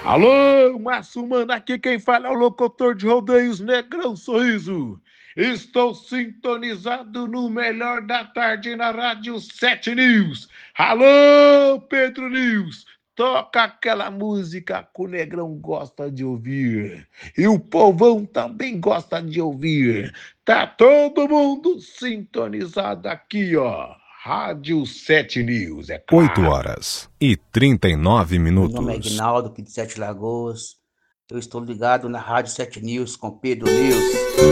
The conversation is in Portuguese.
Alô, Márcio Mano, aqui quem fala é o locutor de rodeios Negrão Sorriso. Estou sintonizado no melhor da tarde na Rádio 7 News. Alô, Pedro News, toca aquela música que o Negrão gosta de ouvir. E o povão também gosta de ouvir. Tá todo mundo sintonizado aqui, ó. Rádio 7 News, é 8 claro. horas e 39 Meu nome é minutos. Aguinaldo, aqui de Sete Lagoas. Eu estou ligado na Rádio 7 News com Pedro News.